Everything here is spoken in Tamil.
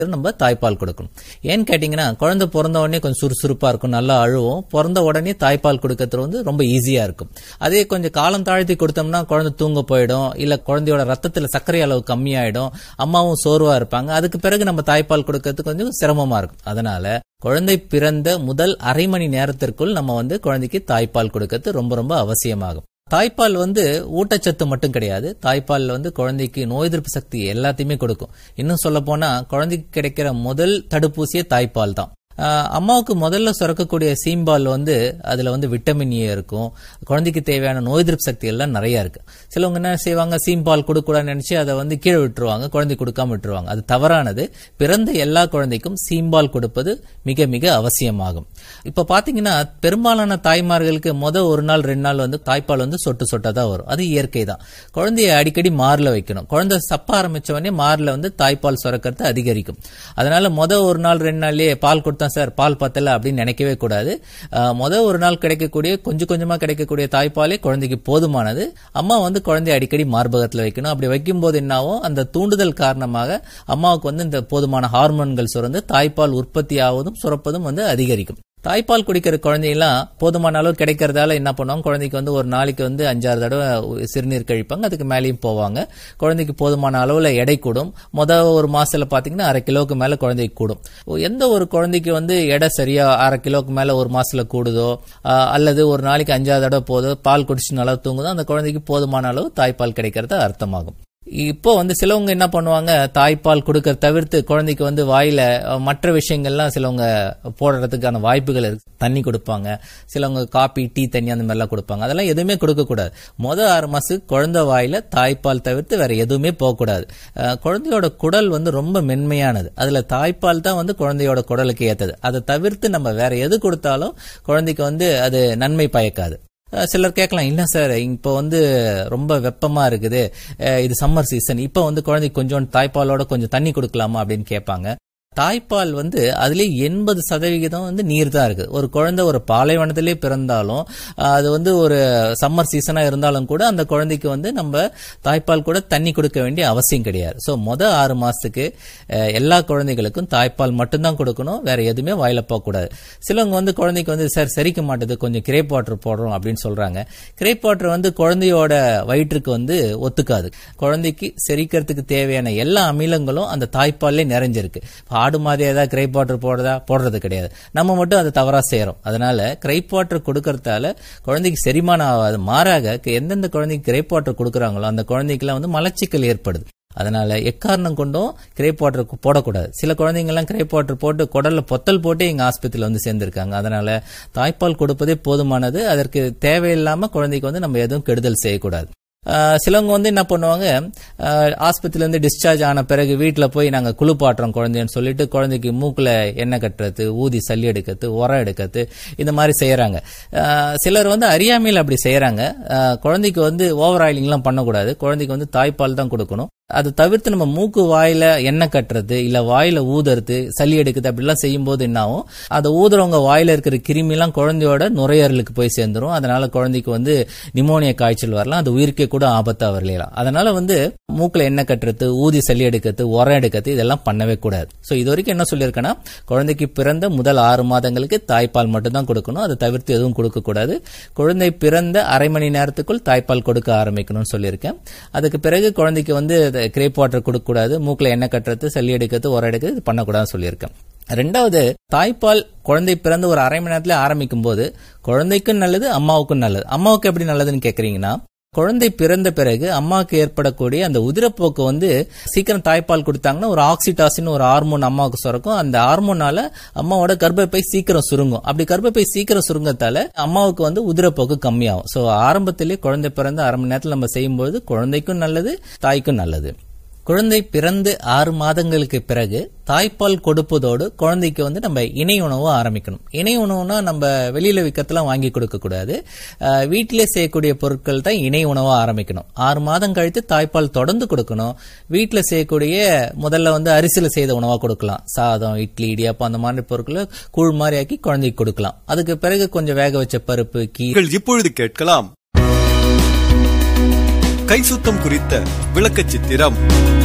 நம்ம தாய்ப்பால் கொடுக்கணும். ஏன்னு கேட்டீங்கன்னா குழந்தை பிறந்த உடனே கொஞ்சம் சுறுசுறுப்பா இருக்கும், நல்லா அழுவும். பிறந்த உடனே தாய்ப்பால் கொடுக்கறது வந்து ரொம்ப ஈஸியா இருக்கும். அதே கொஞ்சம் காலம் தாழ்த்தி கொடுத்தோம்னா குழந்தை தூங்க போயிடும், இல்ல குழந்தையோட ரத்தத்துல சர்க்கரை அளவு கம்மியாயிடும், அம்மாவும் சோர்வா இருப்பாங்க. அதுக்கு பிறகு நம்ம தாய்ப்பால் கொடுக்கறது கொஞ்சம் சிரமமா இருக்கும். அதனால குழந்தை பிறந்த முதல் அரை மணி நேரத்திற்குள் நம்ம வந்து குழந்தைக்கு தாய்ப்பால் கொடுக்கறது ரொம்ப ரொம்ப அவசியமாகும். தாய்ப்பால் வந்து ஊட்டச்சத்து மட்டும் கிடையாது, தாய்ப்பால் வந்து குழந்தைக்கு நோய் எதிர்ப்பு சக்தி எல்லாத்தையுமே கொடுக்கும். இன்னும் சொல்ல போனா குழந்தைக்கு கிடைக்கிற முதல் தடுப்பூசியே தாய்ப்பால் தான். அம்மாவுக்கு முதல்ல சுரக்கக்கூடிய சீம்பால் வந்து அதுல வந்து விட்டமின் ஏ இருக்கும், குழந்தைக்கு தேவையான நோய் எதிர்ப்பு சக்தி எல்லாம் நிறைய இருக்கு. சிலவங்க என்ன செய்வாங்க, சீம்பால் கொடுக்கூடாதுன்னு நினைச்சு அதை வந்து கீழே விட்டுருவாங்க, குழந்தை கொடுக்காம விட்டுருவாங்க. அது தவறானது. பிறந்த எல்லா குழந்தைக்கும் சீம்பால் கொடுப்பது மிக மிக அவசியமாகும். இப்ப பாத்தீங்கன்னா பெரும்பாலான தாய்மார்களுக்கு ஒரு நாள் 2 நாள் வந்து தாய்ப்பால் வந்து சொட்டு சொட்டா தான் வரும். அது இயற்கை தான். குழந்தைய அடிக்கடி மார்ல வைக்கணும். குழந்தை சப்ப ஆரம்பிச்ச உடனே மார்ல வந்து தாய்ப்பால் சுரக்கிறது அதிகரிக்கும். அதனால ஒரு நாள் 2 நாள்லயே பால் கொடுத்தா சார் பால் பத்தல அப்படின்னு நினைக்கவே கூடாது. ஒரு நாள் கிடைக்கக்கூடிய கொஞ்சம் கொஞ்சமா கிடைக்கக்கூடிய தாய்ப்பாலே குழந்தைக்கு போதுமானது. அம்மா வந்து குழந்தைய அடிக்கடி மார்பகத்துல வைக்கணும். அப்படி வைக்கும் போது என்னாவும் அந்த தூண்டுதல் காரணமாக அம்மாவுக்கு வந்து இந்த போதுமான ஹார்மோன்கள் சுரந்து தாய்ப்பால் உற்பத்தி ஆவதும் சுரப்பதும் வந்து அதிகரிக்கும். தாய்ப்பால் குடிக்கிற குழந்தைலாம் போதுமான அளவு கிடைக்கிறதால என்ன பண்ணுவாங்க, குழந்தைக்கு வந்து ஒரு நாளைக்கு வந்து 5-6 தடவை சிறுநீர் கழிப்பாங்க, அதுக்கு மேலேயும் போவாங்க. குழந்தைக்கு போதுமான அளவுல எடை கூடும். ஒரு மாசத்துல பாத்தீங்கன்னா 1/2 கிலோக்கு மேல குழந்தைக்கு கூடும். எந்த ஒரு குழந்தைக்கு வந்து எடை சரியா 1/2 கிலோக்கு மேல ஒரு மாசத்துல கூடுதோ, அல்லது ஒரு நாளைக்கு 5-6 தடவை போதோ, பால் குடிச்சு நல்லா தூங்குதோ, அந்த குழந்தைக்கு போதுமான அளவு தாய்ப்பால் கிடைக்கிறது அர்த்தமாகும். இப்போ வந்து சிலவங்க என்ன பண்ணுவாங்க, தாய்ப்பால் கொடுக்கற தவிர்த்து குழந்தைக்கு வந்து வாயில மற்ற விஷயங்கள்லாம் சிலவங்க போடுறதுக்கான வாய்ப்புகள் இருக்கு. தண்ணி கொடுப்பாங்க, சிலவங்க காபி டீ தண்ணி அந்த மாதிரிலாம் கொடுப்பாங்க. அதெல்லாம் எதுவுமே கொடுக்க கூடாது. 6 மாசம் குழந்தை வாயில தாய்ப்பால் தவிர்த்து வேற எதுவுமே போகக்கூடாது. குழந்தையோட குடல் வந்து ரொம்ப மென்மையானது. அதுல தாய்ப்பால் தான் வந்து குழந்தையோட குடலுக்கு ஏத்தது. அதை தவிர்த்து நம்ம வேற எது கொடுத்தாலும் குழந்தைக்கு வந்து அது நன்மை பயக்காது. சிலர் கேட்கலாம், இல்ல சார் இப்ப வந்து ரொம்ப வெப்பமா இருக்குது, இது சம்மர் சீசன், இப்ப வந்து குழந்தைக்கு கொஞ்சம் தாய்ப்பாலோட கொஞ்சம் தண்ணி கொடுக்கலாமா அப்படின்னு கேட்பாங்க. தாய்ப்பால் வந்து அதுலயே 80% வந்து நீர் தான் இருக்கு. ஒரு குழந்தை ஒரு பாலைவனத்திலே பிறந்தாலும் அது வந்து ஒரு சம்மர் சீசனா இருந்தாலும் கூட அந்த குழந்தைக்கு வந்து நம்ம தாய்ப்பால் கூட தண்ணி கொடுக்க வேண்டிய அவசியம் கிடையாது. சோ 6 மாசத்துக்கு எல்லா குழந்தைகளுக்கும் தாய்ப்பால் மட்டும்தான் கொடுக்கணும், வேற எதுவுமே வாயில போக கூடாது. சிலவங்க வந்து குழந்தைக்கு வந்து சார் செரிக்க மாட்டேது, கொஞ்சம் கிரேப் வாட்டர் போடுறோம் அப்படின்னு சொல்றாங்க. கிரேப் வாட்டர் வந்து குழந்தையோட வயிற்றுக்கு வந்து ஒத்துக்காது. குழந்தைக்கு செரிக்கிறதுக்கு தேவையான எல்லா அமிலங்களும் அந்த தாய்ப்பால்லே நிறைஞ்சிருக்கு. ஆடு மாதிரி ஏதாவது கிரைப் வாட்டர் போடுறது கிடையாது. நம்ம மட்டும் அதை தவறா செய்யறோம். அதனால கிரைப் வாட்டர் கொடுக்கறதால குழந்தைக்கு செரிமானம் ஆகாது. மாறாக எந்தெந்த குழந்தைக்கு கிரைப் வாட்டர் கொடுக்கறாங்களோ அந்த குழந்தைக்கு வந்து மலச்சிக்கல் ஏற்படுது. அதனால எக்காரணம் கொண்டும் கிரேப் வாட்டர் போடக்கூடாது. சில குழந்தைங்க எல்லாம் கிரேப் வாட்டர் போட்டு குடல்ல பொத்தல் போட்டு எங்க ஆஸ்பத்திரியில வந்து சேர்ந்திருக்காங்க. அதனால தாய்ப்பால் கொடுப்பதே போதுமானது. அதற்கு தேவையில்லாம குழந்தைக்கு வந்து நம்ம எதுவும் கெடுதல் செய்யக்கூடாது. சிலவங்க வந்து என்ன பண்ணுவாங்க, ஆஸ்பத்திரியில இருந்து டிஸ்சார்ஜ் ஆன பிறகு வீட்டுல போய் நாங்க குளிப்பாட்டுறோம் குழந்தைன்னு சொல்லிட்டு குழந்தைக்கு மூக்குல எண்ணெய் கட்டுறது, ஊதி சல்லி எடுக்கிறது, உரம் எடுக்கிறது, இந்த மாதிரி செய்யறாங்க. சிலர் வந்து அறியாமையில் அப்படி செய்யறாங்க. குழந்தைக்கு வந்து ஓவர் ஆயிலிங் எல்லாம் பண்ணக்கூடாது. குழந்தைக்கு வந்து தாய்ப்பால் தான் கொடுக்கணும். அதை தவிர்த்து நம்ம மூக்கு வாயில எண்ணெய் கட்டுறது, இல்ல வாயில ஊதுறது, சளி எடுக்குது அப்படிலாம் செய்யும் போது என்ன ஆகும், அதை ஊதுறவங்க வாயில இருக்கிற கிருமி எல்லாம் குழந்தையோட நுரையீரலுக்கு போய் சேர்ந்துரும். அதனால குழந்தைக்கு வந்து நிமோனியா காய்ச்சல் வரலாம், அது உயிருக்கே கூட ஆபத்தா வரலாம். அதனால வந்து மூக்குல எண்ணெய் கட்டுறது, ஊதி சளி எடுக்கிறது, உரம் எடுக்கிறது, இதெல்லாம் பண்ணவே கூடாது. சோ இது வரைக்கும் என்ன சொல்லியிருக்கேன்னா, குழந்தைக்கு பிறந்த முதல் 6 மாதங்களுக்கு தாய்ப்பால் மட்டும் தான் கொடுக்கணும், அதை தவிர்த்து எதுவும் கொடுக்க கூடாது. குழந்தை பிறந்த அரை மணி நேரத்துக்குள் தாய்ப்பால் கொடுக்க ஆரம்பிக்கணும்னு சொல்லியிருக்கேன். அதுக்கு பிறகு குழந்தைக்கு வந்து கிரேப் வாட்டர் கொடுக்க கூடாது, மூக்குல எண்ணெய் கட்டுறது, சளி எடுக்கிறது, உரம் எடுக்கிறது, இது பண்ணக்கூடாதுன்னு சொல்லியிருக்கேன். 2வது, தாய்ப்பால் குழந்தை பிறந்து ஒரு அரை மணி நேரத்துல ஆரம்பிக்கும் போது குழந்தைக்கும் நல்லது, அம்மாவுக்கும் நல்லது. அம்மாவுக்கு எப்படி நல்லதுன்னு கேக்குறீங்கன்னா, குழந்தை பிறந்த பிறகு அம்மாவுக்கு ஏற்படக்கூடிய அந்த உதிரப்போக்கு வந்து சீக்கிரம் தாய்ப்பால் கொடுத்தாங்கன்னா ஒரு ஆக்சிடாசின் ஒரு ஹார்மோன் அம்மாவுக்கு சுரக்கும். அந்த ஹார்மோனால அம்மாவோட கர்ப்பப்பை சீக்கிரம் சுருங்கும். அப்படி கர்ப்பப்பை சீக்கிரம் சுருங்கத்தால அம்மாவுக்கு வந்து உதிரப்போக்கு கம்மியாகும். சோ ஆரம்பத்திலேயே குழந்தை பிறந்த அரை மணி நேரத்துல நம்ம செய்யும்போது குழந்தைக்கும் நல்லது, தாய்க்கும் நல்லது. குழந்தை பிறந்து 6 மாதங்களுக்கு பிறகு தாய்ப்பால் கொடுப்பதோடு குழந்தைக்கு வந்து நம்ம இணை உணவு ஆரம்பிக்கணும். இணை உணவுனா நம்ம வெளியில விற்கத்தெல்லாம் வாங்கி கொடுக்க கூடாது. வீட்டிலே செய்யக்கூடிய பொருட்கள் தான் இணை உணவா ஆரம்பிக்கணும். 6 மாதம் கழித்து தாய்ப்பால் தொடர்ந்து கொடுக்கணும். வீட்டில் செய்யக்கூடிய முதல்ல வந்து அரிசியில செய்த உணவா கொடுக்கலாம். சாதம், இட்லி, இடியாப்பம் அந்த மாதிரி பொருட்களை கூழ் மாதிரி ஆக்கி குழந்தைக்கு கொடுக்கலாம். அதுக்கு பிறகு கொஞ்சம் வேக வச்ச பருப்பு, கீரை. இப்பொழுது கேட்கலாம் கை சுத்தம் குறித்த விளக்க சித்திரம்.